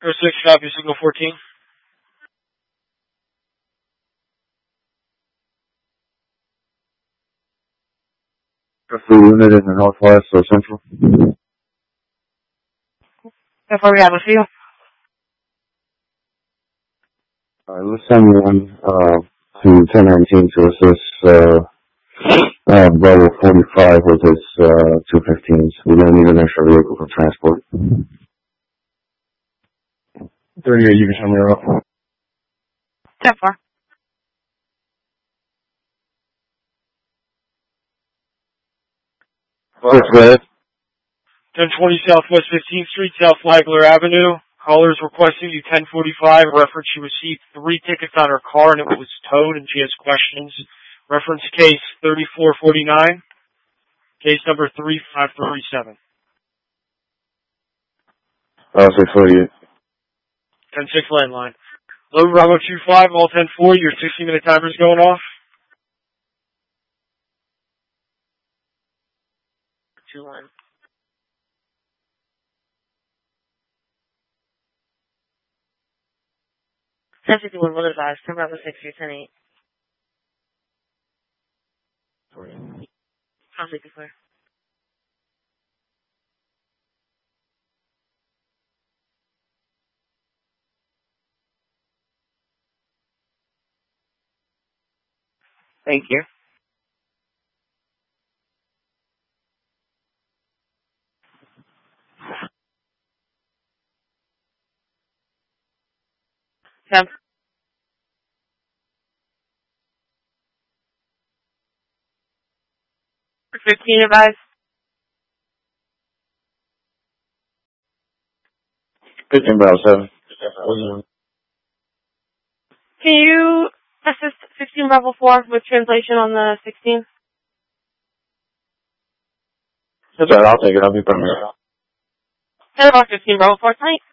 Air 6, copy, signal 14. The unit in the northwest or central. How far we have with you? Let's send one to 1019 to assist Bravo 45 with his 215s. We're going to need an extra vehicle for transport. 38, you can tell me you're up. How far? First, go ahead. 1020 Southwest 15th Street, South Flagler Avenue. Callers requesting you 1045. Reference, she received 3 tickets on her car and it was towed and she has questions. Reference case 3449. Case number 3537. 648. 10-6 landline. Low Bravo 25, all 10-4. Your 60-minute timer's going off. 2-1. Ten 51, we'll advise. 10 Bravo 6, you're 10-8. I'll take it clear. Thank you. Temp. 15 advise. 15 Bravo 7. Can you assist 16 Bravo 4 with translation on the 16? That's all right, I'll take it. I'll be permanent. 10 o'clock 15 Bravo 4 tonight.